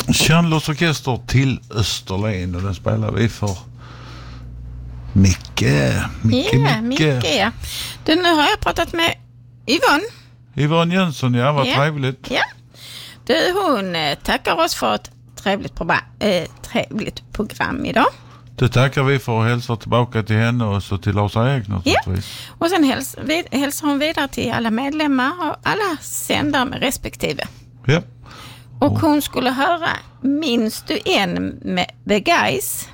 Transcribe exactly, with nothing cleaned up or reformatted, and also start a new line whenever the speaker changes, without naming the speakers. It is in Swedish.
Kärnlös orkester till Österlen, och den spelar vi för Micke. Micke,
Ja,
Micke.
Micke, ja. Du, nu har jag pratat med Yvonne.
Yvonne Jönsson, ja, vad
Ja.
trevligt.
Ja. Du, hon eh, tackar oss för ett trevligt, proba- eh, trevligt program idag.
Det tackar vi för, och hälsar tillbaka till henne och så till Lars-Erik naturligtvis.
Ja. Och sen häls- vid- hälsar hon vidare till alla medlemmar och alla sändare med respektive.
Ja.
Och hon skulle höra, minns du en med The Guys?